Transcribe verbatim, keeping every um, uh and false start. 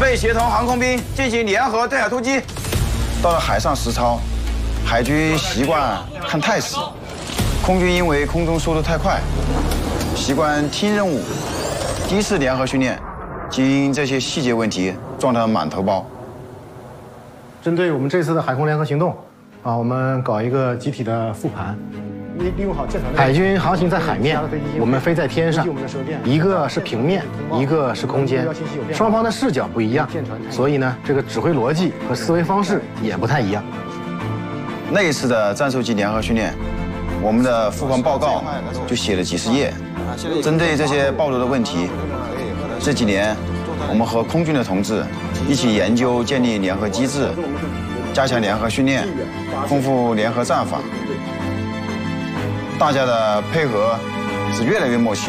备协同航空兵进行联合对海突击。到了海上实操，海军习惯看态势，空军因为空中速度太快，习惯听任务。第一次联合训练，经这些细节问题撞得满头包。 针对我们这次的海空联合行动，啊，我们搞一个集体的复盘。 利用好舰船。海军航行在海面，我们飞在天上，一个是平面，一个是空间，双方的视角不一样，所以呢，这个指挥逻辑和思维方式也不太一样。 那一次的战术级联合训练，我们的复盘报告就写了几十页。针对这些暴露的问题，这几年我们和空军的同志一起研究建立联合机制，加强联合训练，丰富联合战法。 大家的配合是越来越默契。